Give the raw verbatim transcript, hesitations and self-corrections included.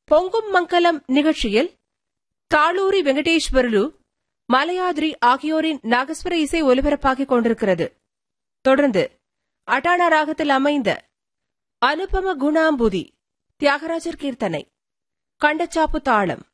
பொங்கும் மங்கலம் நிகழ்ச்சியில் தாளூரி வெங்கடேஸ்வரலு, மலையாதிரி ஆகியோரின் நாகஸ்வர இசை ஒலிபரப்பாகிக் கொண்டிருக்கிறது. தொடர்ந்து அட்டானா ராகத்தில் அமைந்த அனுபம குணாம்புதி தியாகராஜர் கீர்த்தனை, கண்டச்சாப்பு தாளம்.